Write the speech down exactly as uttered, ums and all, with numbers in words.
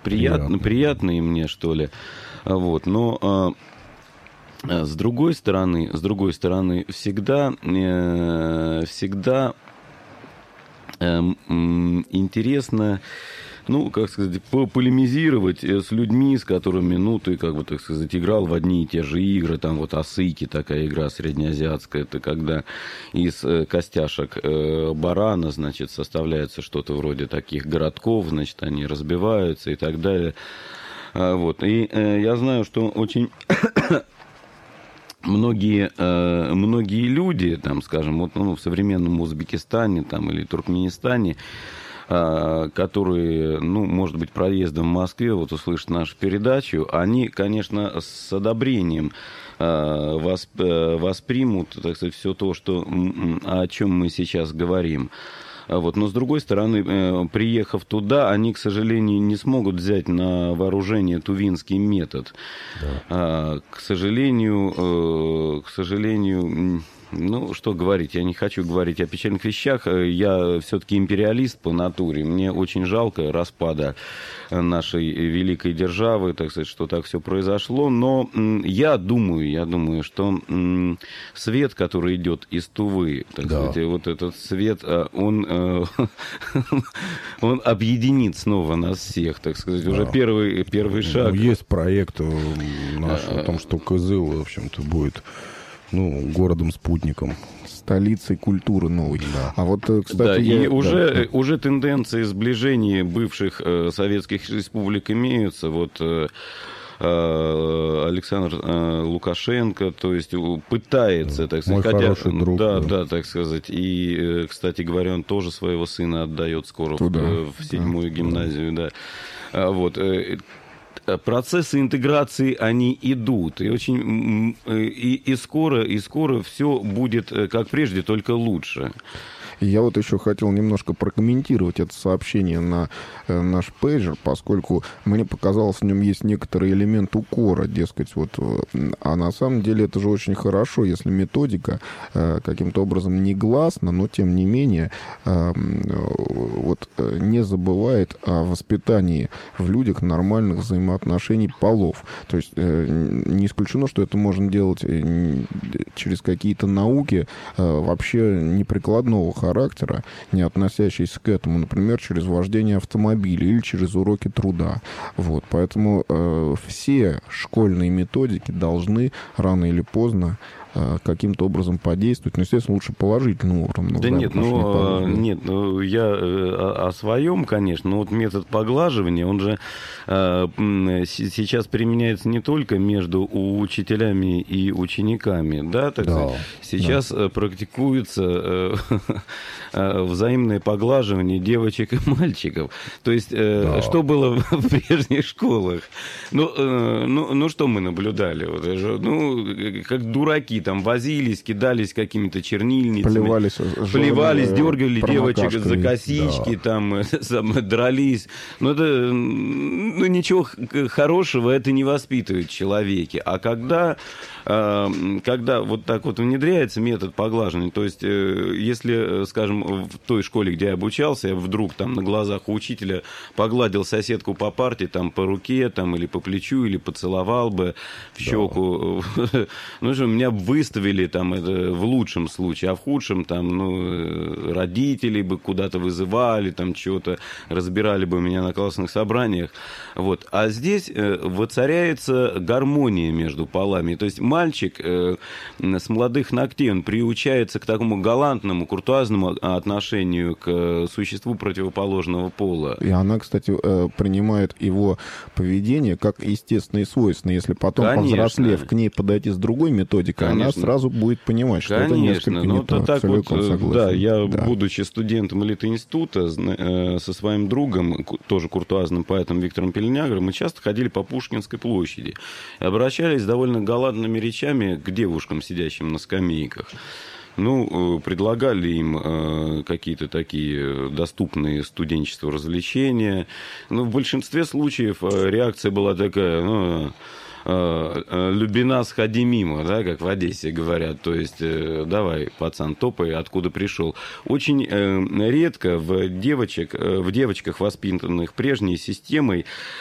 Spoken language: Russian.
приятно, приятные мне, что ли. Вот, но... С другой стороны, с другой стороны, всегда, э, всегда э, интересно, ну, как сказать, полемизировать с людьми, с которыми, ну, ты, как бы, так сказать, играл в одни и те же игры, там вот Осыки, такая игра среднеазиатская, это когда из костяшек барана, значит, составляется что-то вроде таких городков, значит, они разбиваются и так далее. Вот, и я знаю, что очень... Многие, э, многие люди, там, скажем, вот, ну, в современном Узбекистане там, или Туркменистане, э, которые, ну, может быть, проездом в Москве, вот услышат нашу передачу, они, конечно, с одобрением э, восп, э, воспримут, так сказать, все то, что, о чем мы сейчас говорим. Вот. Но, с другой стороны, приехав туда, они, к сожалению, не смогут взять на вооружение тувинский метод. Да. К сожалению, к сожалению, ну, что говорить, я не хочу говорить о печальных вещах. Я все-таки империалист по натуре. Мне очень жалко распада нашей великой державы, так сказать, что так все произошло. Но я думаю, я думаю, что свет, который идет из Тувы, так да. сказать, вот этот свет, он, он объединит снова нас всех, так сказать. Да. Уже первый, первый шаг. Ну, есть проект наш о том, что Кызыл, в общем-то, будет... Ну, городом-спутником, столицей культуры новой. Да. А вот, кстати... Да, я... и уже, да. уже тенденции сближения бывших э, советских республик имеются. Вот э, э, Александр э, Лукашенко, то есть пытается, так сказать... Мой хотя, хороший друг. Да, да, да, так сказать. И, э, кстати говоря, он тоже своего сына отдает скоро в, в седьмую да. гимназию. Да. Да. Вот... Процессы интеграции, они идут, и очень и, и скоро, и скоро все будет как прежде, только лучше. Я вот еще хотел немножко прокомментировать это сообщение на э, наш пейджер, поскольку мне показалось, в нем есть некоторый элемент укора, дескать, вот, а на самом деле это же очень хорошо, если методика э, каким-то образом негласна, но тем не менее э, вот, не забывает о воспитании в людях нормальных взаимоотношений полов. То есть э, не исключено, что это можно делать через какие-то науки э, вообще неприкладного характера, характера, не относящиеся к этому, например, через вождение автомобиля или через уроки труда. Вот, поэтому э, все школьные методики должны рано или поздно э, каким-то образом подействовать. Ну, естественно, лучше положительным образом. Да нет, ну, нет, ну, я о, о своем, конечно, но вот метод поглаживания, он же э, сейчас применяется не только между учителями и учениками, да, так да, сказать. Сейчас да. практикуется э, взаимное поглаживание девочек и мальчиков. То есть, э, да. что было в прежних школах? Ну, э, ну, ну что мы наблюдали? Вот, ну, как дураки там возились, кидались какими-то чернильницами. Плевались. Плевались, дергали девочек за косички, да. там, там, дрались. Но это, ну, ничего хорошего это не воспитывает в человеке. А когда, э, когда вот так вот внедряется метод поглаживания, то есть, э, если, скажем, в той школе, где я обучался, я вдруг там на глазах у учителя погладил соседку по парте, там, по руке, там, или по плечу, или поцеловал бы в щеку. Да. Ну, что, меня выставили там это в лучшем случае, а в худшем там, ну, родители бы куда-то вызывали, там, чего-то разбирали бы меня на классных собраниях. Вот. А здесь э, воцаряется гармония между полами. То есть мальчик э, с молодых ногтей, он приучается к такому галантному, куртуазному отношению к существу противоположного пола. И она, кстати, принимает его поведение как естественное и свойственное. Если потом, конечно, повзрослев, к ней подойти с другой методикой, конечно, она сразу будет понимать, что конечно, это несколько ну, не так. так Целиком вот, согласен. Да, я, да. будучи студентом элит-института, со своим другом, тоже куртуазным поэтом Виктором Пеленягром, мы часто ходили по Пушкинской площади и обращались с довольно галантными речами к девушкам, сидящим на скамейках. Ну, предлагали им э, какие-то такие доступные студенчеству развлечения. Но в большинстве случаев реакция была такая, ну, «Любина, сходи мимо», да, как в Одессе говорят. То есть, давай, пацан, топай, откуда пришел. Очень редко в, девочек, в девочках, воспитанных прежней системой,